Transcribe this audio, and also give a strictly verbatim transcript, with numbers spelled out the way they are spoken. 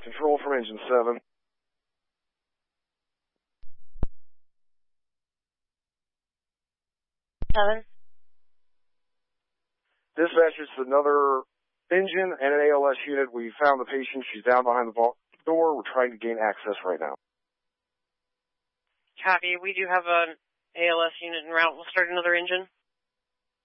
Control from engine seven. Seven. Dispatch, it's another engine and an A L S unit. We found the patient. She's down behind the door. We're trying to gain access right now. Copy. We do have an A L S unit en route. We'll start another engine.